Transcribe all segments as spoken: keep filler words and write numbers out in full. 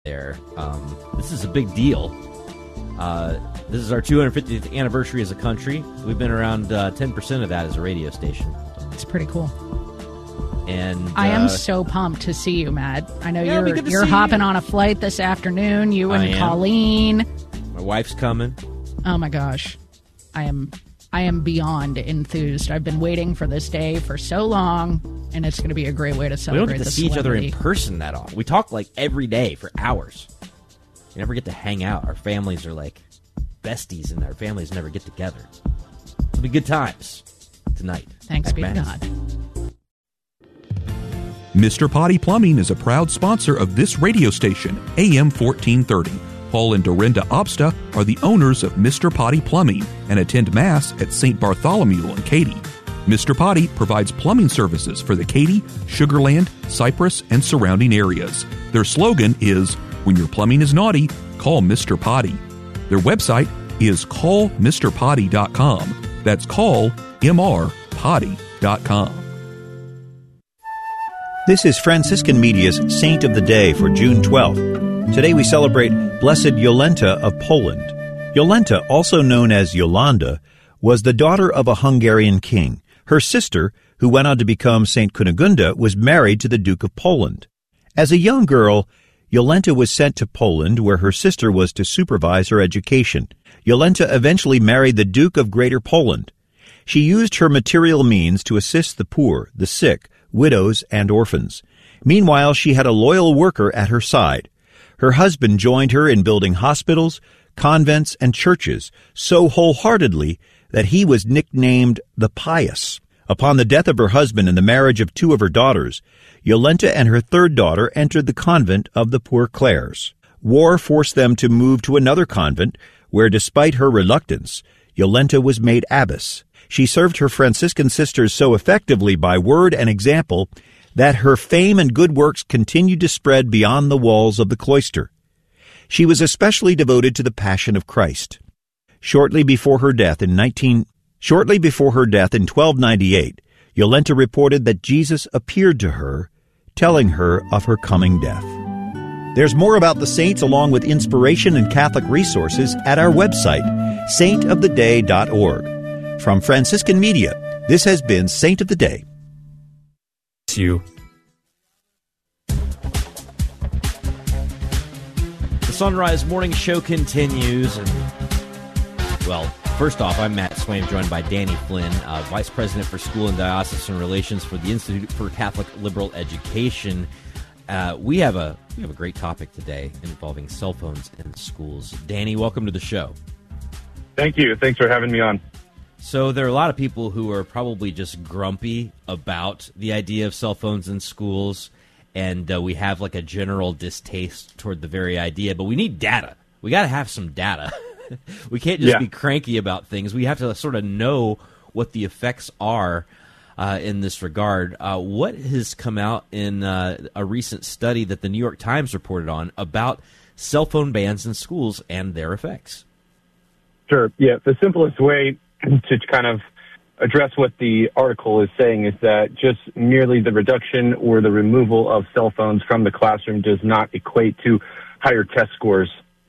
there. Um, this is a big deal. Uh, this is our two hundred fiftieth anniversary as a country. We've been around uh, ten percent of that as a radio station. It's pretty cool. And uh, I am so pumped to see you, Matt. I know yeah, you're you're hopping you. on a flight this afternoon. You and Colleen. My wife's coming. Oh my gosh, I am I am beyond enthused. I've been waiting for this day for so long, and it's going to be a great way to celebrate. We don't get to see each other in person that often. We talk like every day for hours. We never get to hang out. Our families are like besties, and our families never get together. It'll be good times tonight. Thanks be to God. Mister Potty Plumbing is a proud sponsor of this radio station, A M fourteen thirty. Paul and Dorinda Obsta are the owners of Mister Potty Plumbing and attend Mass at Saint Bartholomew in Katy. Mister Potty provides plumbing services for the Katy, Sugar Land, Cypress, and surrounding areas. Their slogan is, "When your plumbing is naughty, call Mister Potty." Their website is call mister potty dot com. That's call M R potty dot com. This is Franciscan Media's Saint of the Day for June twelfth. Today we celebrate Blessed Jolenta of Poland. Jolenta, also known as Yolanda, was the daughter of a Hungarian king. Her sister, who went on to become Saint Kunigunda, was married to the Duke of Poland. As a young girl, Jolenta was sent to Poland, where her sister was to supervise her education. Jolenta eventually married the Duke of Greater Poland. She used her material means to assist the poor, the sick, widows, and orphans. Meanwhile, she had a loyal worker at her side. Her husband joined her in building hospitals, convents, and churches so wholeheartedly that he was nicknamed the Pious. Upon the death of her husband and the marriage of two of her daughters, Jolenta and her third daughter entered the convent of the Poor Clares. War forced them to move to another convent, where, despite her reluctance, Jolenta was made abbess. She served her Franciscan sisters so effectively by word and example that her fame and good works continued to spread beyond the walls of the cloister. She was especially devoted to the Passion of Christ. Shortly before her death in nineteen Shortly before her death in twelve ninety-eight, Jolenta reported that Jesus appeared to her, telling her of her coming death. There's more about the saints along with inspiration and Catholic resources at our website, saint of the day dot org. From Franciscan Media, this has been Saint of the Day. You. The Sunrise Morning Show continues, and well, first off, I'm Matt Swaim, joined by Danny Flynn, uh, Vice President for School and Diocesan Relations for the Institute for Catholic Liberal Education. Uh, we have a we have a great topic today involving cell phones in schools. Danny, welcome to the show. Thank you. Thanks for having me on. So there are a lot of people who are probably just grumpy about the idea of cell phones in schools, and uh, we have like a general distaste toward the very idea, but we need data. We got to have some data. We can't just yeah. be cranky about things. We have to sort of know what the effects are uh, in this regard. Uh, what has come out in uh, a recent study that the New York Times reported on about cell phone bans in schools and their effects? Sure. Yeah, the simplest way to kind of address what the article is saying is that just merely the reduction or the removal of cell phones from the classroom does not equate to higher test scores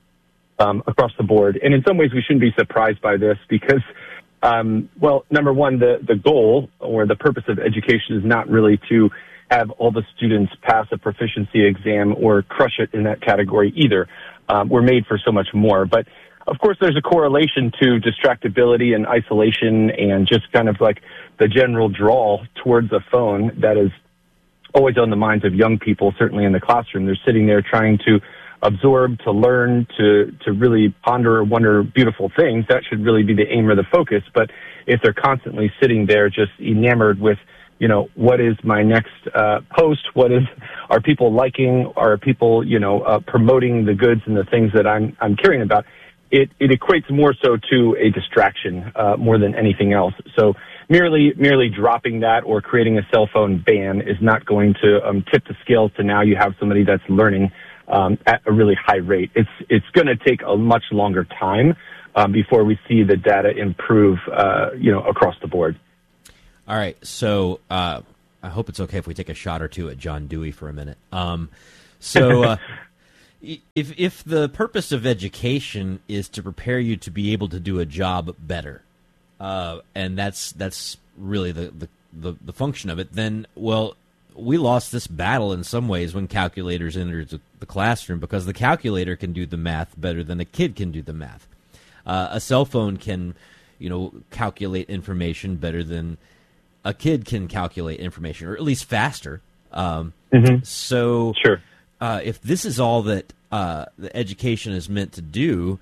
um, across the board. And in some ways, we shouldn't be surprised by this because, um, well, number one, the, the goal or the purpose of education is not really to have all the students pass a proficiency exam or crush it in that category either. Um, we're made for so much more. But of course, there's a correlation to distractibility and isolation and just kind of like the general draw towards a phone that is always on the minds of young people, certainly in the classroom. They're sitting there trying to absorb, to learn, to, to really ponder or wonder beautiful things. That should really be the aim or the focus. But if they're constantly sitting there just enamored with, you know, what is my next uh, post? What is, are people liking? Are people, you know, uh, promoting the goods and the things that I'm, I'm caring about? It, it equates more so to a distraction uh, more than anything else. So merely merely dropping that or creating a cell phone ban is not going to um, tip the scales to now you have somebody that's learning um, at a really high rate. It's it's going to take a much longer time um, before we see the data improve, uh, you know, across the board. All right, so uh, I hope it's okay if we take a shot or two at John Dewey for a minute. Um, so. Uh, If if the purpose of education is to prepare you to be able to do a job better, uh, and that's that's really the, the, the, the function of it, then, well, we lost this battle in some ways when calculators entered the classroom, because the calculator can do the math better than a kid can do the math. Uh, a cell phone can, you know, calculate information better than a kid can calculate information, or at least faster. Um, mm-hmm. So sure. uh, if this is all that uh, the education is meant to do,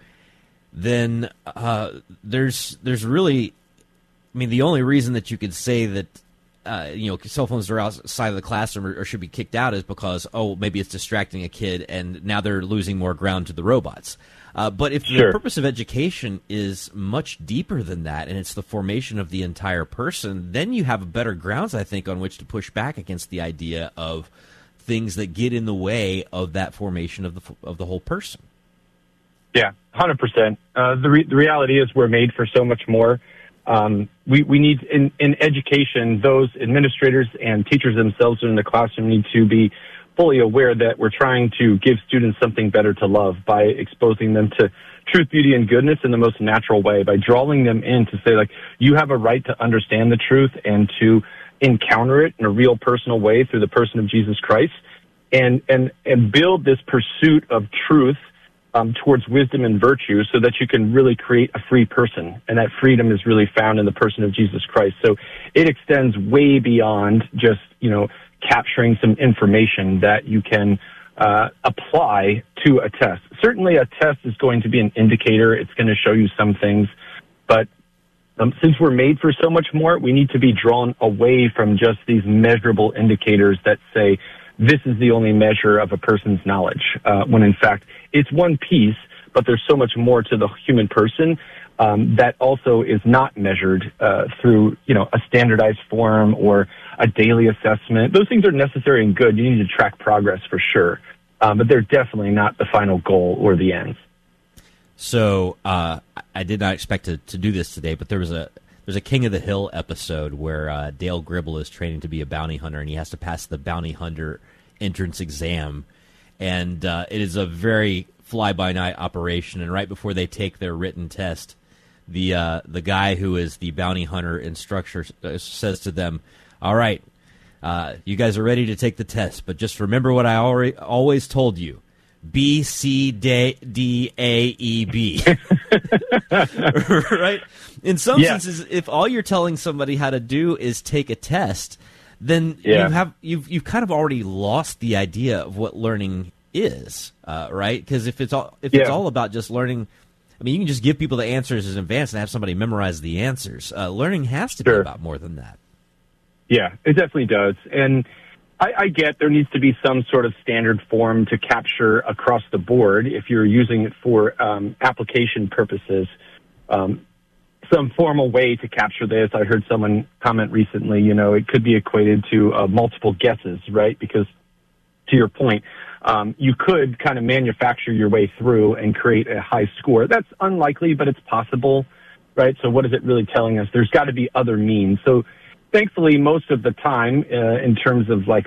then uh, there's there's really, I mean, the only reason that you could say that Uh, you know, cell phones are outside of the classroom or, or should be kicked out is because, oh, maybe it's distracting a kid and now they're losing more ground to the robots. Uh, but if sure. the purpose of education is much deeper than that, and it's the formation of the entire person, then you have better grounds, I think, on which to push back against the idea of things that get in the way of that formation of the of the whole person. Yeah, one hundred percent. Uh, the, re- the reality is we're made for so much more. Um, we, we need, in, in education, those administrators and teachers themselves in the classroom need to be fully aware that we're trying to give students something better to love by exposing them to truth, beauty, and goodness in the most natural way, by drawing them in to say, like, you have a right to understand the truth and to encounter it in a real personal way through the person of Jesus Christ, and, and, and build this pursuit of truth Um, towards wisdom and virtue, so that you can really create a free person. And that freedom is really found in the person of Jesus Christ. So it extends way beyond just, you know, capturing some information that you can uh, apply to a test. Certainly a test is going to be an indicator. It's going to show you some things. But um, since we're made for so much more, we need to be drawn away from just these measurable indicators that say, this is the only measure of a person's knowledge, uh, when in fact it's one piece, but there's so much more to the human person um, that also is not measured uh, through, you know, a standardized form or a daily assessment. Those things are necessary and good. You need to track progress for sure, um, but they're definitely not the final goal or the end. So uh, I did not expect to, to do this today, but there was a There's a King of the Hill episode where uh, Dale Gribble is training to be a bounty hunter, and he has to pass the bounty hunter entrance exam. And uh, it is a very fly-by-night operation. And right before they take their written test, the uh, the guy who is the bounty hunter instructor says to them, all right, uh, you guys are ready to take the test, but just remember what I already, always told you. B, C, D, D, A, E, B. Right? In some yeah. senses, if all you're telling somebody how to do is take a test, then yeah. you have you've you've kind of already lost the idea of what learning is, uh, right? Because if it's all if yeah. it's all about just learning, I mean, you can just give people the answers in advance and have somebody memorize the answers. Uh, learning has to sure. be about more than that. Yeah, it definitely does, and I, I get there needs to be some sort of standard form to capture across the board if you're using it for um, application purposes. Um, some formal way to capture this. I heard someone comment recently, you know, it could be equated to uh, multiple guesses, right? Because to your point, um, you could kind of manufacture your way through and create a high score. That's unlikely, but it's possible, right? So what is it really telling us? There's got to be other means. So thankfully, most of the time, uh, in terms of like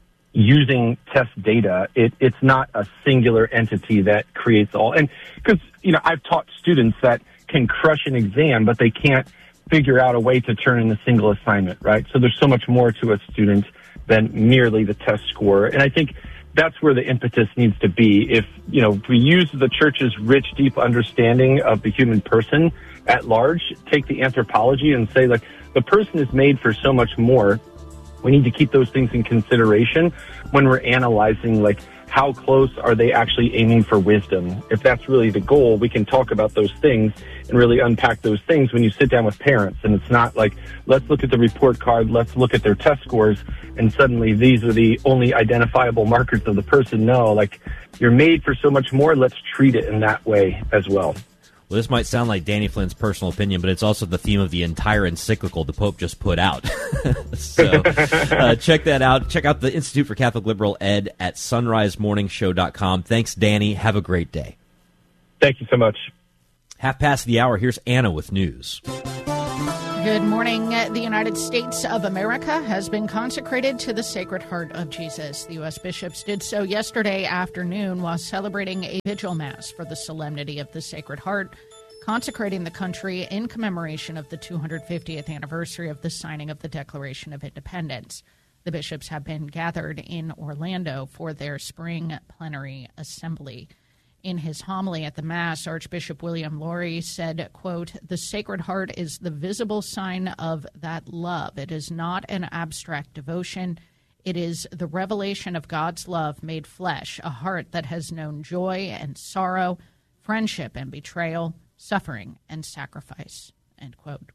using test data, it, it's not a singular entity that creates all. And because, you know, I've taught students that can crush an exam, but they can't figure out a way to turn in a single assignment, right? So there's so much more to a student than merely the test score. And I think that's where the impetus needs to be. If, you know, if we use the church's rich, deep understanding of the human person at large, take the anthropology and say, like, the person is made for so much more. We need to keep those things in consideration when we're analyzing, like, how close are they actually aiming for wisdom? If that's really the goal, we can talk about those things and really unpack those things when you sit down with parents. And it's not like, let's look at the report card, let's look at their test scores, and suddenly these are the only identifiable markers of the person. No, like, you're made for so much more. Let's treat it in that way as well. Well, this might sound like Danny Flynn's personal opinion, but it's also the theme of the entire encyclical the Pope just put out. So uh, check that out. Check out the Institute for Catholic Liberal Ed at sunrise morning show dot com. Thanks, Danny. Have a great day. Thank you so much. Half past the hour. Here's Anna with news. Good morning. The United States of America has been consecrated to the Sacred Heart of Jesus. The U S bishops did so yesterday afternoon while celebrating a vigil mass for the solemnity of the Sacred Heart, consecrating the country in commemoration of the two hundred fiftieth anniversary of the signing of the Declaration of Independence. The bishops have been gathered in Orlando for their spring plenary assembly. In his homily at the Mass, Archbishop William Lori said, quote, "The Sacred Heart is the visible sign of that love. It is not an abstract devotion. It is the revelation of God's love made flesh, a heart that has known joy and sorrow, friendship and betrayal, suffering and sacrifice," end quote.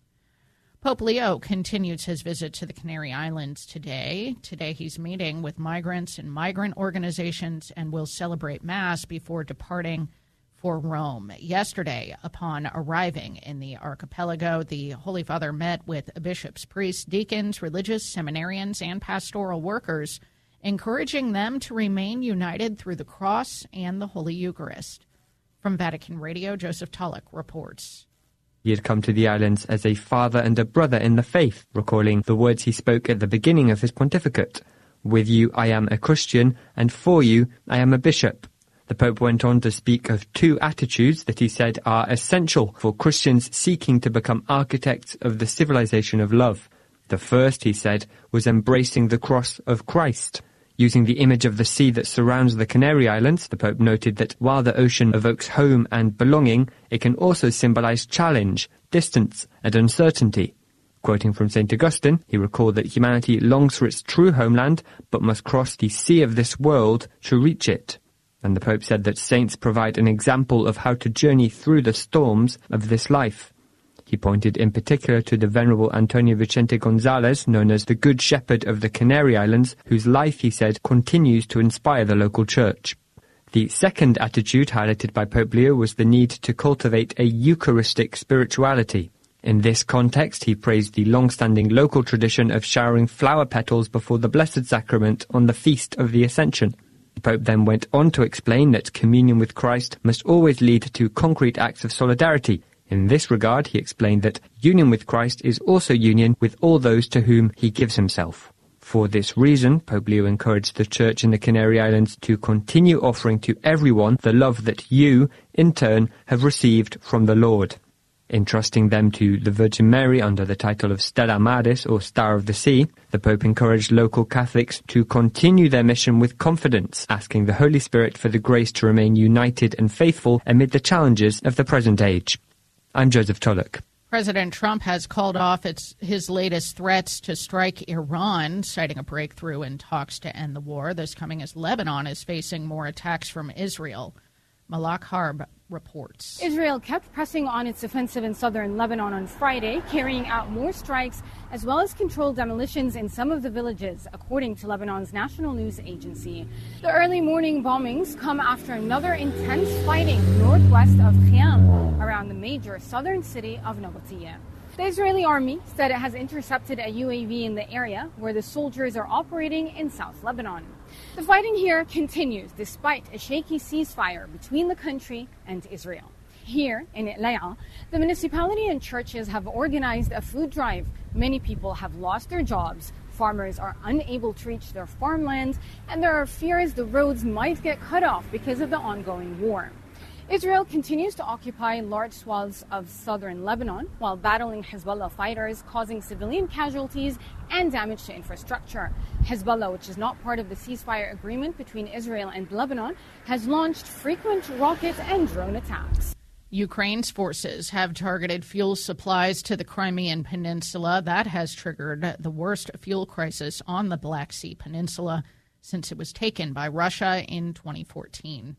Pope Leo continues his visit to the Canary Islands today. Today he's meeting with migrants and migrant organizations and will celebrate Mass before departing for Rome. Yesterday, upon arriving in the archipelago, the Holy Father met with bishops, priests, deacons, religious seminarians, and pastoral workers, encouraging them to remain united through the cross and the Holy Eucharist. From Vatican Radio, Joseph Tulloch reports. He had come to the islands as a father and a brother in the faith, recalling the words he spoke at the beginning of his pontificate. "With you I am a Christian, and for you I am a bishop." The Pope went on to speak of two attitudes that he said are essential for Christians seeking to become architects of the civilization of love. The first, he said, was embracing the cross of Christ. Using the image of the sea that surrounds the Canary Islands, the Pope noted that while the ocean evokes home and belonging, it can also symbolize challenge, distance, and uncertainty. Quoting from Saint Augustine, he recalled that humanity longs for its true homeland, but must cross the sea of this world to reach it. And the Pope said that saints provide an example of how to journey through the storms of this life. He pointed in particular to the Venerable Antonio Vicente Gonzalez, known as the Good Shepherd of the Canary Islands, whose life, he said, continues to inspire the local church. The second attitude highlighted by Pope Leo was the need to cultivate a Eucharistic spirituality. In this context, he praised the long-standing local tradition of showering flower petals before the Blessed Sacrament on the Feast of the Ascension. The Pope then went on to explain that communion with Christ must always lead to concrete acts of solidarity. In this regard, he explained that union with Christ is also union with all those to whom he gives himself. For this reason, Pope Leo encouraged the Church in the Canary Islands to continue offering to everyone the love that you, in turn, have received from the Lord. Entrusting them to the Virgin Mary under the title of Stella Maris, or Star of the Sea, the Pope encouraged local Catholics to continue their mission with confidence, asking the Holy Spirit for the grace to remain united and faithful amid the challenges of the present age. I'm Joseph Tulloch. President Trump has called off its, his latest threats to strike Iran, citing a breakthrough in talks to end the war. This coming as Lebanon is facing more attacks from Israel. Malak Harb reports. Israel kept pressing on its offensive in southern Lebanon on Friday, carrying out more strikes as well as controlled demolitions in some of the villages, according to Lebanon's national news agency. The early morning bombings come after another intense fighting northwest of Khiam, around the major southern city of Nabateeh. The Israeli army said it has intercepted a U A V in the area where the soldiers are operating in South Lebanon. The fighting here continues despite a shaky ceasefire between the country and Israel. Here in Itlaya, the municipality and churches have organized a food drive. Many people have lost their jobs. Farmers are unable to reach their farmlands, and there are fears the roads might get cut off because of the ongoing war. Israel continues to occupy large swaths of southern Lebanon while battling Hezbollah fighters, causing civilian casualties and damage to infrastructure. Hezbollah, which is not part of the ceasefire agreement between Israel and Lebanon, has launched frequent rocket and drone attacks. Ukraine's forces have targeted fuel supplies to the Crimean Peninsula. That has triggered the worst fuel crisis on the Black Sea Peninsula since it was taken by Russia in twenty fourteen.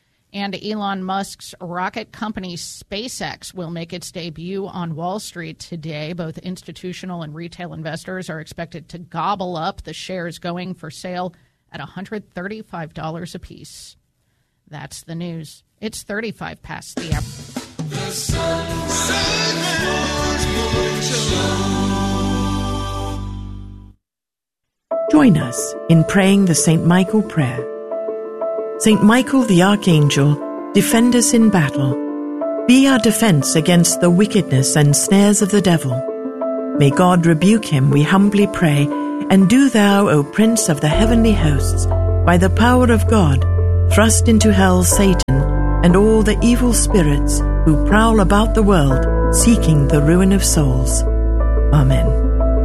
And Elon Musk's rocket company SpaceX will make its debut on Wall Street today. Both institutional and retail investors are expected to gobble up the shares going for sale at one hundred thirty-five dollars apiece. That's the news. It's thirty-five past the hour. The Sunrise Morning Show. Join us in praying the Saint Michael prayer. Saint Michael the Archangel, defend us in battle. Be our defense against the wickedness and snares of the devil. May God rebuke him, we humbly pray. And do thou, O Prince of the heavenly hosts, by the power of God, thrust into hell Satan and all the evil spirits who prowl about the world, seeking the ruin of souls. Amen.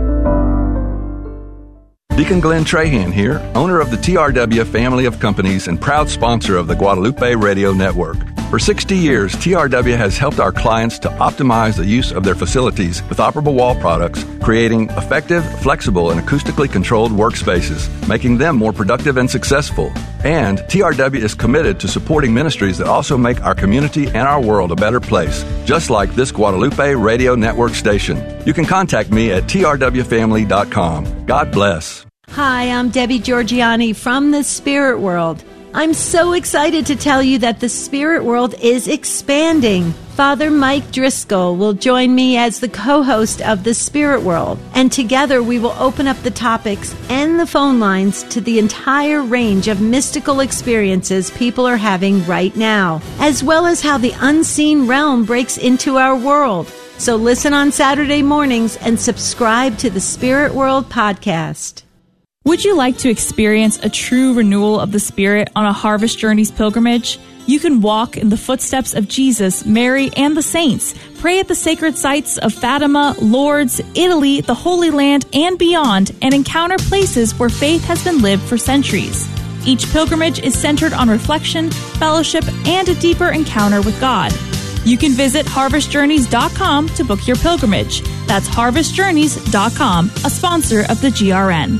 Deacon Glenn Trahan here, owner of the T R W family of companies and proud sponsor of the Guadalupe Radio Network. For sixty years, T R W has helped our clients to optimize the use of their facilities with operable wall products, creating effective, flexible, and acoustically controlled workspaces, making them more productive and successful. And T R W is committed to supporting ministries that also make our community and our world a better place, just like this Guadalupe Radio Network station. You can contact me at T R W family dot com. God bless. Hi, I'm Debbie Georgiani from the Spirit World. I'm so excited to tell you that the Spirit World is expanding. Father Mike Driscoll will join me as the co-host of the Spirit World, and together we will open up the topics and the phone lines to the entire range of mystical experiences people are having right now, as well as how the unseen realm breaks into our world. So listen on Saturday mornings and subscribe to the Spirit World podcast. Would you like to experience a true renewal of the Spirit on a Harvest Journeys pilgrimage? You can walk in the footsteps of Jesus, Mary, and the saints, pray at the sacred sites of Fatima, Lourdes, Italy, the Holy Land, and beyond, and encounter places where faith has been lived for centuries. Each pilgrimage is centered on reflection, fellowship, and a deeper encounter with God. You can visit harvest journeys dot com to book your pilgrimage. That's harvest journeys dot com, a sponsor of the G R N.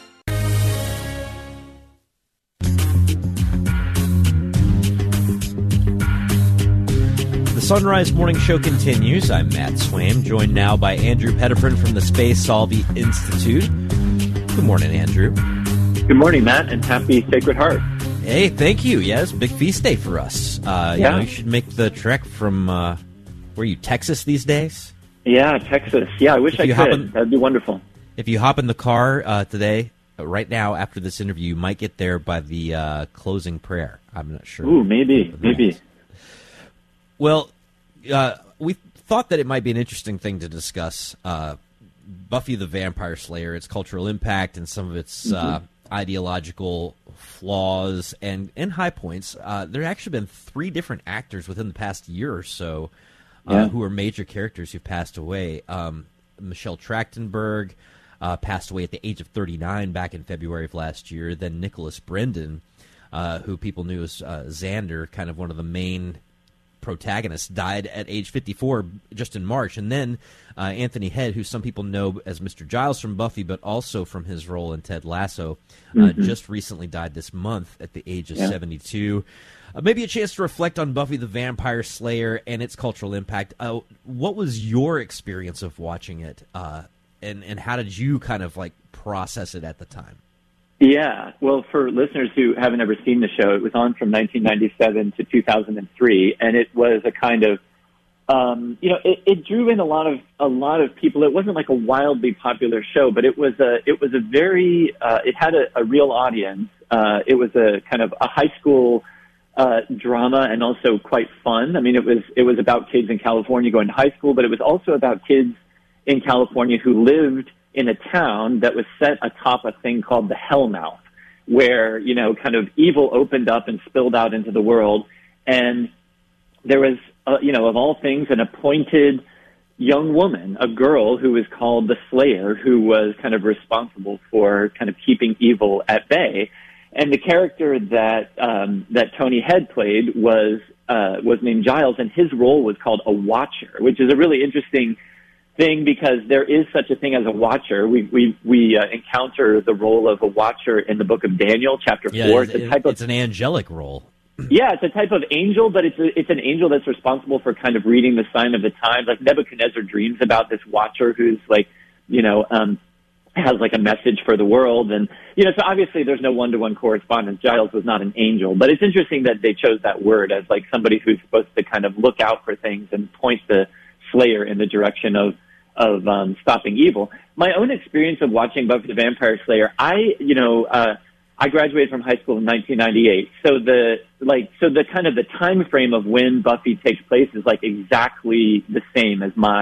Sunrise Morning Show continues. I'm Matt Swaim, joined now by Andrew Pettiford from the Space Solvi Institute. Good morning, Andrew. Good morning, Matt, and happy Sacred Heart. Hey, thank you. Yes, big feast day for us. Uh, yeah. You know, you should make the trek from, uh, where are you, Texas these days? Yeah, Texas. Yeah, I wish I could. In, That'd be wonderful. If you hop in the car uh, today, uh, right now, after this interview, you might get there by the uh, closing prayer. I'm not sure. Ooh, maybe, maybe. Well, uh, we thought that it might be an interesting thing to discuss. Uh, Buffy the Vampire Slayer, its cultural impact, and some of its mm-hmm. uh, ideological flaws and, and high points. Uh, there have actually been three different actors within the past year or so uh, yeah. who are major characters who've passed away. Um, Michelle Trachtenberg uh, passed away at the age of thirty-nine back in February of last year. Then Nicholas Brendan, uh, who people knew as uh, Xander, kind of one of the main protagonist, died at age fifty-four just in March. And then uh, Anthony Head, who some people know as Mister Giles from Buffy, but also from his role in Ted Lasso, uh, mm-hmm. just recently died this month at the age of yeah. seventy-two. Uh, maybe a chance to reflect on Buffy the Vampire Slayer and its cultural impact. Uh, what was your experience of watching it, uh, and, and how did you kind of like process it at the time? Yeah, well, for listeners who haven't ever seen the show, it was on from nineteen ninety-seven to two thousand three, and it was a kind of, um, you know, it, it drew in a lot of a lot of people. It wasn't like a wildly popular show, but it was a it was a very uh, it had a, a real audience. Uh, it was a kind of a high school uh, drama, and also quite fun. I mean, it was it was about kids in California going to high school, but it was also about kids in California who lived in a town that was set atop a thing called the Hellmouth, where, you know, kind of evil opened up and spilled out into the world. And there was, uh, you know, of all things, an appointed young woman, a girl who was called the Slayer, who was kind of responsible for kind of keeping evil at bay. And the character that um, that Tony Head played was uh, was named Giles, and his role was called a Watcher, which is a really interesting thing because there is such a thing as a watcher. We we we uh, encounter the role of a watcher in the book of Daniel, chapter yeah, four. It's, it's a type of it's an angelic role. Yeah, it's a type of angel, but it's a, it's an angel that's responsible for kind of reading the sign of the times. Like Nebuchadnezzar dreams about this watcher who's like, you know, um, has like a message for the world, and you know, so obviously there's no one-to-one correspondence. Giles was not an angel, but it's interesting that they chose that word as like somebody who's supposed to kind of look out for things and point the Slayer in the direction of of um, stopping evil. My own experience of watching Buffy the Vampire Slayer, I, you know, uh, I graduated from high school in nineteen ninety-eight. So the like, so the kind of the time frame of when Buffy takes place is like exactly the same as my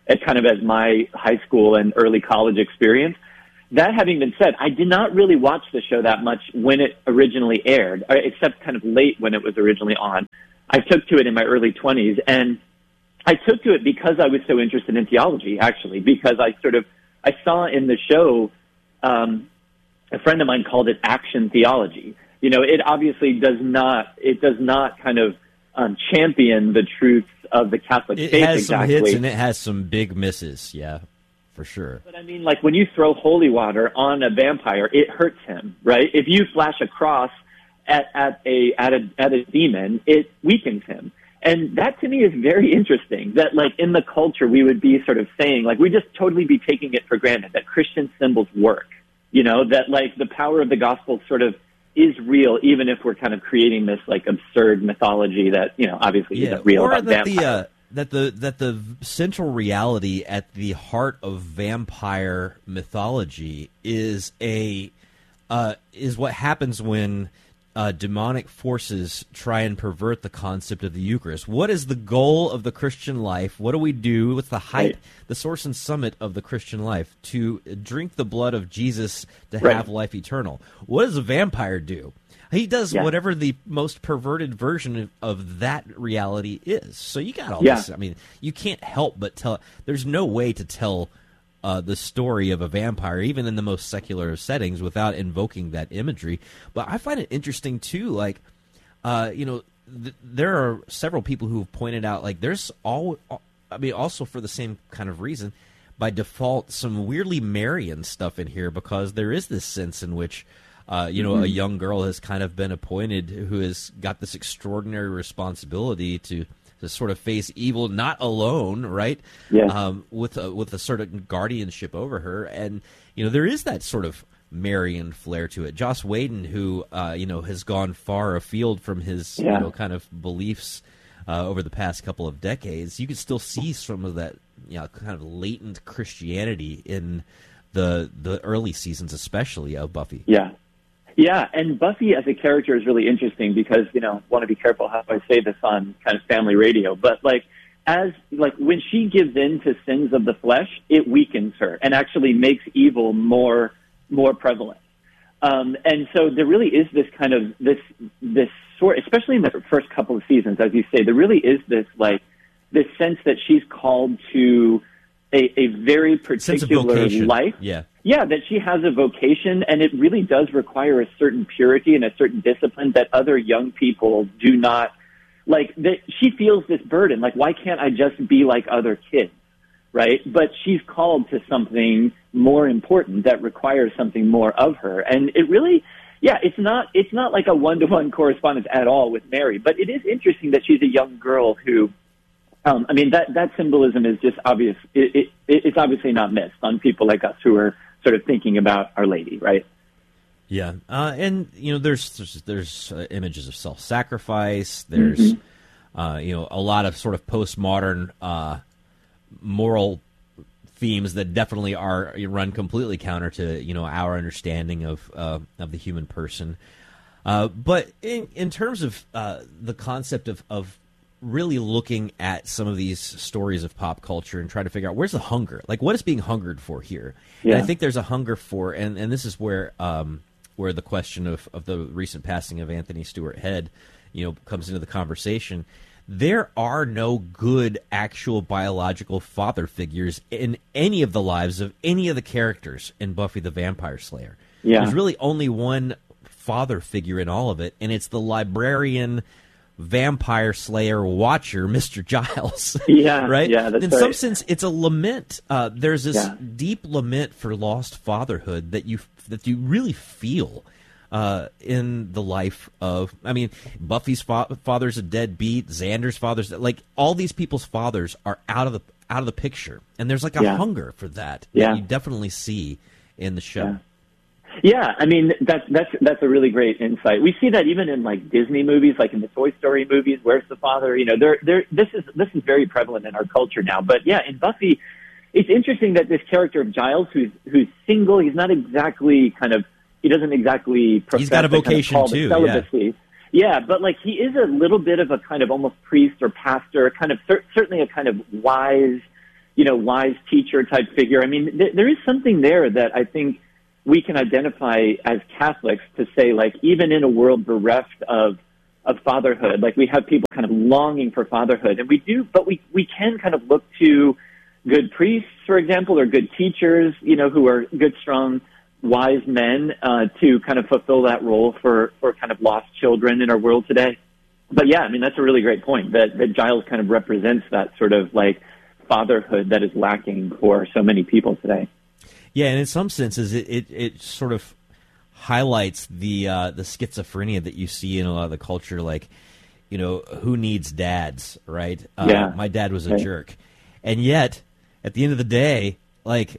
at kind of as my high school and early college experience. That having been said, I did not really watch the show that much when it originally aired, except kind of late when it was originally on. I took to it in my early twenties, and I took to it because I was so interested in theology, actually, because I sort of, I saw in the show, um, a friend of mine called it action theology. You know, it obviously does not, it does not kind of um, champion the truths of the Catholic it faith has exactly. some hits and it has some big misses, yeah. For sure. But I mean, like when you throw holy water on a vampire, it hurts him, right? If you flash a cross at, at a at a at a demon, it weakens him. And that to me is very interesting. That like in the culture we would be sort of saying, like we just totally be taking it for granted that Christian symbols work. You know, that like the power of the gospel sort of is real, even if we're kind of creating this like absurd mythology that, you know, obviously yeah. isn't real or about that vampires. The, uh, that the that the central reality at the heart of vampire mythology is a uh, is what happens when uh, demonic forces try and pervert the concept of the Eucharist. What is the goal of the Christian life? What do we do? What's the height, right. the source and summit of the Christian life? To drink the blood of Jesus to right. have life eternal. What does a vampire do? He does yeah. whatever the most perverted version of, of that reality is. So you got all yeah. this. I mean, you can't help but tell. There's no way to tell uh, the story of a vampire, even in the most secular settings, without invoking that imagery. But I find it interesting too. Like, uh, you know, th- there are several people who have pointed out, like, there's all. I mean, also for the same kind of reason, by default, some weirdly Marian stuff in here, because there is this sense in which. Uh, you know, mm-hmm. a young girl has kind of been appointed who has got this extraordinary responsibility to, to sort of face evil, not alone, right? Yeah. Um, with a, with a sort of guardianship over her, and you know, there is that sort of Marian flair to it. Joss Whedon, who uh, you know, has gone far afield from his yeah. you know kind of beliefs uh, over the past couple of decades, you can still see some of that, you know, kind of latent Christianity in the the early seasons, especially of Buffy. Yeah. Yeah, and Buffy as a character is really interesting because, you know, want to be careful how I say this on kind of family radio, but like as like when she gives in to sins of the flesh, it weakens her and actually makes evil more more prevalent. Um, and so there really is this kind of this this sort, especially in the first couple of seasons, as you say, there really is this like this sense that she's called to a, a very particular life. Yeah. Yeah, that she has a vocation, and it really does require a certain purity and a certain discipline that other young people do not, like, that she feels this burden, like, why can't I just be like other kids, right? But she's called to something more important that requires something more of her, and it really, yeah, it's not, it's not like a one-to-one correspondence at all with Mary, but it is interesting that she's a young girl who, um, I mean, that, that symbolism is just obvious, it, it, it's obviously not missed on people like us who are sort of thinking about Our Lady, right? Yeah, uh, and you know, there's there's, there's uh, images of self-sacrifice. There's mm-hmm. uh, you know, a lot of sort of postmodern uh, moral themes that definitely are run completely counter to, you know, our understanding of uh, of the human person. Uh, but in in terms of uh, the concept of of really looking at some of these stories of pop culture and trying to figure out where's the hunger, like what is being hungered for here. Yeah. And I think there's a hunger for, and, and this is where um, where the question of, of the recent passing of Anthony Stewart Head, you know, comes into the conversation. There are no good actual biological father figures in any of the lives of any of the characters in Buffy the Vampire Slayer. Yeah. There's really only one father figure in all of it, and it's the librarian vampire slayer watcher, Mister Giles. Yeah, right? Yeah, that's in right. some sense, it's a lament. Uh, there's this Yeah. deep lament for lost fatherhood that you that you really feel uh, in the life of. I mean, Buffy's fa- father's a deadbeat. Xander's father's like all these people's fathers are out of the out of the picture, and there's like a Yeah. hunger for that. Yeah. that you definitely see in the show. Yeah. Yeah, I mean that's that's that's a really great insight. We see that even in like Disney movies, like in the Toy Story movies. Where's the father? You know, there there this is this is very prevalent in our culture now. But yeah, in Buffy, it's interesting that this character of Giles, who's who's single, he's not exactly kind of he doesn't exactly profess He's got a vocation kind of too. Celibacy. Yeah. yeah, but like he is a little bit of a kind of almost priest or pastor, kind of cer- certainly a kind of wise you know, wise teacher type figure. I mean, th- there is something there that I think we can identify as Catholics to say, like, even in a world bereft of of fatherhood, like we have people kind of longing for fatherhood, and we do, but we we can kind of look to good priests, for example, or good teachers, you know, who are good, strong, wise men uh, to kind of fulfill that role for for kind of lost children in our world today. But yeah, I mean, that's a really great point that that Giles kind of represents that sort of like fatherhood that is lacking for so many people today. Yeah, and in some senses, it, it, it sort of highlights the uh, the schizophrenia that you see in a lot of the culture, like, you know, who needs dads, right? Uh, yeah. My dad was a right. jerk. And yet, at the end of the day, like,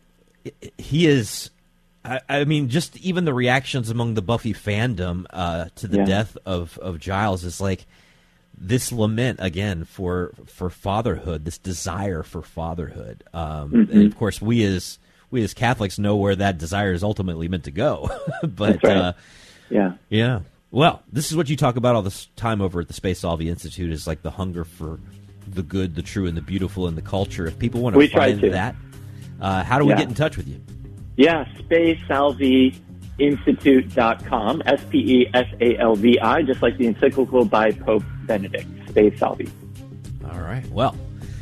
he is, I, I mean, just even the reactions among the Buffy fandom uh, to the yeah. death of, of Giles is like this lament, again, for, for fatherhood, this desire for fatherhood. Um, mm-hmm. And, of course, we as... we as Catholics know where that desire is ultimately meant to go. But, That's right. uh, yeah. Yeah. Well, this is what you talk about all this time over at the Space Solvi Institute, is like the hunger for the good, the true, and the beautiful in the culture. If people want to we find to. that, uh, how do we yeah. get in touch with you? Yeah, space salvi institute dot com, S P E S A L V I, just like the encyclical by Pope Benedict, Space Salvi. All right. Well,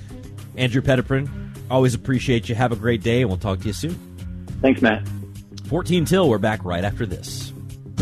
Andrew Petiprin, always appreciate you. Have a great day, and we'll talk to you soon. Thanks, Matt. fourteen till. We're back right after this.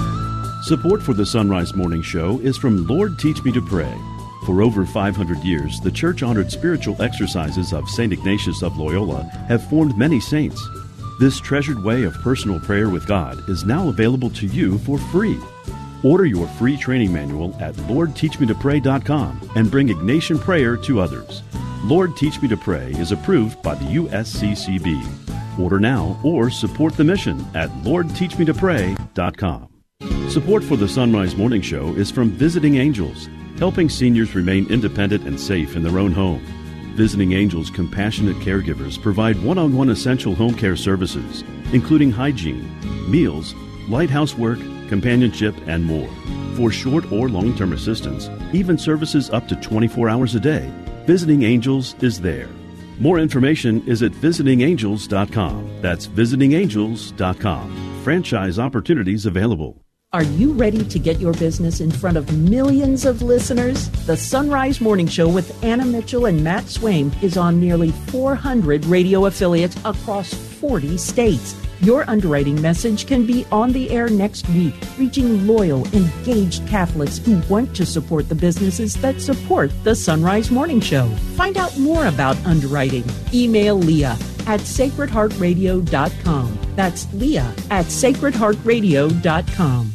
Support for the Sunrise Morning Show is from Lord Teach Me to Pray. For over five hundred years, the church-honored spiritual exercises of Saint Ignatius of Loyola have formed many saints. This treasured way of personal prayer with God is now available to you for free. Order your free training manual at lord teach me to pray dot com and bring Ignatian prayer to others. Lord Teach Me to Pray is approved by the U S C C B. Order now or support the mission at lord teach me to pray dot com. Support for the Sunrise Morning Show is from Visiting Angels, helping seniors remain independent and safe in their own home. Visiting Angels compassionate caregivers provide one-on-one essential home care services, including hygiene, meals, light housework, companionship, and more. For short or long-term assistance, even services up to twenty-four hours a day, Visiting Angels is there. More information is at visiting angels dot com. That's visiting angels dot com. Franchise opportunities available. Are you ready to get your business in front of millions of listeners? The Sunrise Morning Show with Anna Mitchell and Matt Swaim is on nearly four hundred radio affiliates across forty states. Your underwriting message can be on the air next week, reaching loyal, engaged Catholics who want to support the businesses that support the Sunrise Morning Show. Find out more about underwriting. Email Leah at sacred heart radio dot com. That's Leah at sacred heart radio dot com.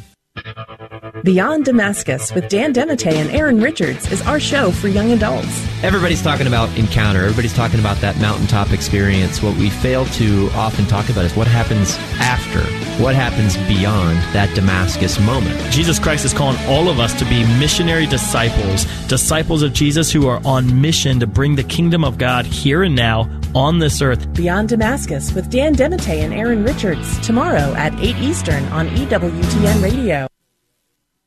Beyond Damascus with Dan Demite and Aaron Richards is our show for young adults. Everybody's talking about encounter. Everybody's talking about that mountaintop experience. What we fail to often talk about is what happens after. What happens beyond that Damascus moment. Jesus Christ is calling all of us to be missionary disciples, disciples of Jesus who are on mission to bring the kingdom of God here and now on this earth. Beyond Damascus with Dan Demite and Aaron Richards, tomorrow at eight Eastern on E W T N Radio.